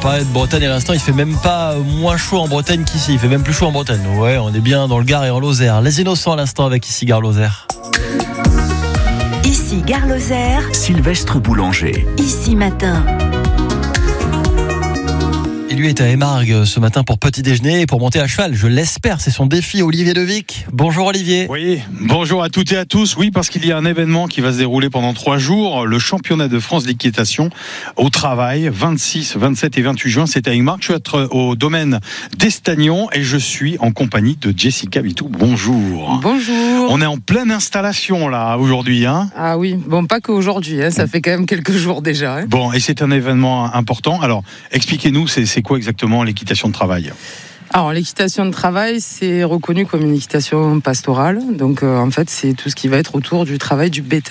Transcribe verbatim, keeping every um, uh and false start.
parlait de Bretagne à l'instant, il fait même pas moins chaud en Bretagne qu'ici, il fait même plus chaud en Bretagne. Ouais, on est bien dans le Gard et en Lozère. Les Innocents à l'instant avec ici Gare Lozère. Ici Gare Lozère, Sylvestre Boulanger. Ici Matin. Il lui est à Émargues ce matin pour petit déjeuner et pour monter à cheval, je l'espère, c'est son défi. Olivier Devic, bonjour Olivier. Oui, bonjour à toutes et à tous. Oui, parce qu'il y a un événement qui va se dérouler pendant trois jours, le championnat de France d'équitation au travail, vingt-six, vingt-sept et vingt-huit juin, c'est à Émargues. Je vais être au domaine d'Estagnon et je suis en compagnie de Jessica Vitou. Bonjour. Bonjour. On est en pleine installation là aujourd'hui, hein. Ah oui, bon, pas qu'aujourd'hui, hein, ça fait quand même quelques jours déjà. Hein. Bon, et c'est un événement important. Alors, expliquez-nous, c'est, c'est quoi exactement l'équitation de travail ? Alors, l'équitation de travail, c'est reconnu comme une équitation pastorale. Donc, euh, en fait, c'est tout ce qui va être autour du travail du bétail.